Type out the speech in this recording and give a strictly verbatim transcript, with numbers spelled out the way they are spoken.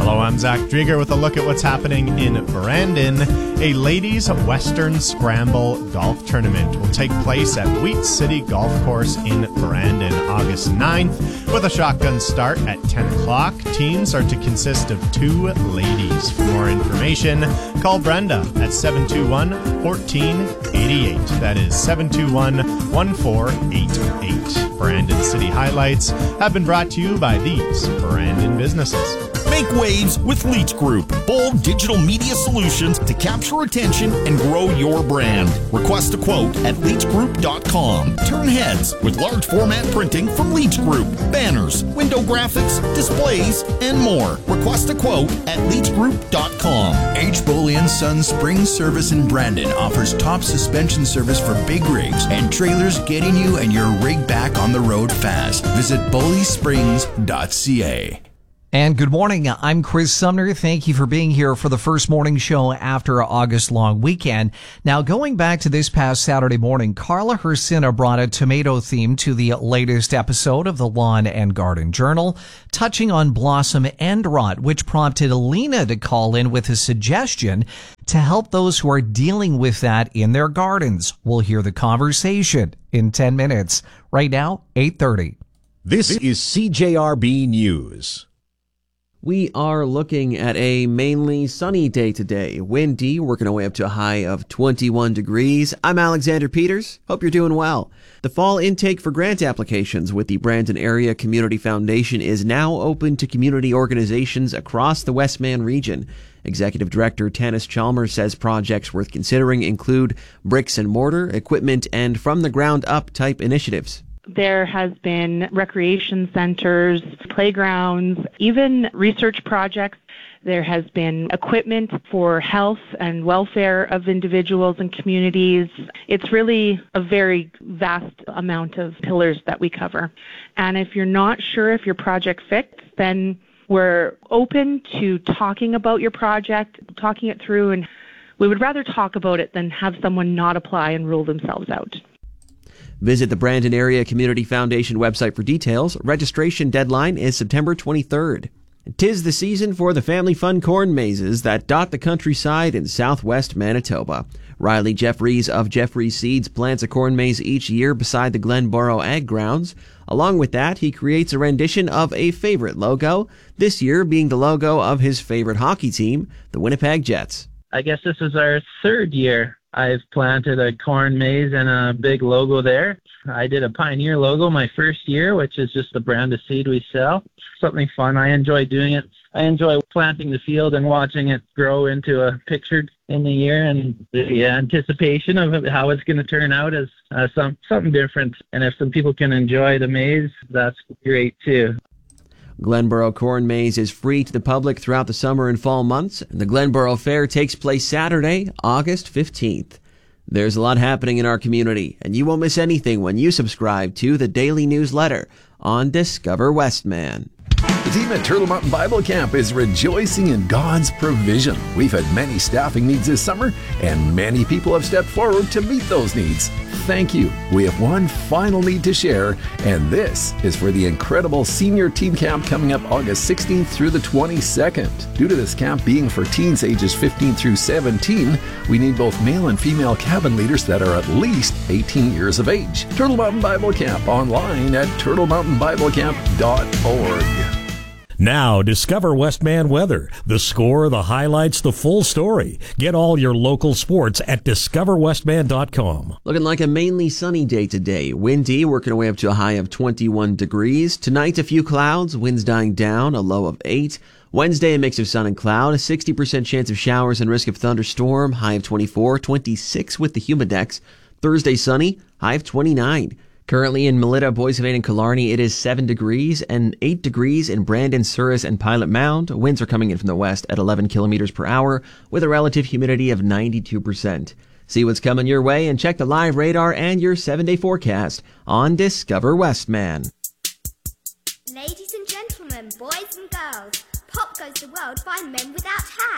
Hello, I'm Zach Drieger with a look at what's happening in Brandon. A ladies' Western Scramble golf tournament will take place at Wheat City Golf Course in Brandon August ninth with a shotgun start at ten o'clock. Teams are to consist of two ladies. For more information, call Brenda at seven two one, one four eight eight. That is seven two one, one four eight eight. Brandon City highlights have been brought to you by these Brandon businesses. Make waves with Leach Group. Bold digital media solutions to capture attention and grow your brand. Request a quote at leach group dot com. Turn heads with large format printing from Leach Group. Banners, window graphics, displays, and more. Request a quote at leach group dot com. H. Boley and Sons Spring Service in Brandon offers top suspension service for big rigs and trailers, getting you and your rig back on the road fast. Visit boley springs dot c a. And good morning. I'm Chris Sumner. Thank you for being here for the first morning show after August long weekend. Now, going back to this past Saturday morning, Carla Hersina brought a tomato theme to the latest episode of the Lawn and Garden Journal, touching on blossom end rot, which prompted Alina to call in with a suggestion to help those who are dealing with that in their gardens. We'll hear the conversation in ten minutes. Right now, eight thirty. This is C J R B News. We are looking at a mainly sunny day today. Windy, working our way up to a high of twenty-one degrees. I'm Alexander Peters. Hope you're doing well. The fall intake for grant applications with the Brandon Area Community Foundation is now open to community organizations across the Westman region. Executive Director Tanis Chalmers says projects worth considering include bricks and mortar, equipment, and from-the-ground-up type initiatives. There has been recreation centers, playgrounds, even research projects. There has been equipment for health and welfare of individuals and communities. It's really a very vast amount of pillars that we cover. And if you're not sure if your project fits, then we're open to talking about your project, talking it through, and we would rather talk about it than have someone not apply and rule themselves out. Visit the Brandon Area Community Foundation website for details. Registration deadline is September twenty-third. Tis the season for the family fun corn mazes that dot the countryside in southwest Manitoba. Riley Jeffries of Jeffries Seeds plants a corn maze each year beside the Glenboro Ag Grounds. Along with that, he creates a rendition of a favorite logo, this year being the logo of his favorite hockey team, the Winnipeg Jets. I guess this is our third year. I've planted a corn maze and a big logo there. I did a Pioneer logo my first year, which is just the brand of seed we sell. Something fun. I enjoy doing it. I enjoy planting the field and watching it grow into a picture in the year, and the anticipation of how it's going to turn out is uh, some something different. And if some people can enjoy the maze, that's great too. Glenboro Corn Maze is free to the public throughout the summer and fall months. The Glenboro Fair takes place Saturday, August fifteenth. There's a lot happening in our community, and you won't miss anything when you subscribe to the daily newsletter on Discover Westman. The team at Turtle Mountain Bible Camp is rejoicing in God's provision. We've had many staffing needs this summer, and many people have stepped forward to meet those needs. Thank you. We have one final need to share, and this is for the incredible senior teen camp coming up August sixteenth through the twenty-second. Due to this camp being for teens ages fifteen through seventeen, we need both male and female cabin leaders that are at least eighteen years of age. Turtle Mountain Bible Camp online at turtle mountain bible camp dot org. Now, discover Westman weather. The score, the highlights, the full story. Get all your local sports at discover westman dot com. Looking like a mainly sunny day today. Windy, working our way up to a high of twenty-one degrees. Tonight, a few clouds, winds dying down, a low of eight. Wednesday, a mix of sun and cloud, a sixty percent chance of showers and risk of thunderstorm, high of twenty-four, twenty-six with the humidex. Thursday, sunny, high of twenty-nine. Currently in Melita, Boissevain, and Killarney, it is seven degrees and eight degrees in Brandon, Souris, and Pilot Mound. Winds are coming in from the west at eleven kilometers per hour with a relative humidity of ninety-two percent. See what's coming your way and check the live radar and your seven-day forecast on Discover Westman. Ladies and gentlemen, boys and girls, Pop Goes the World by Men Without Hats.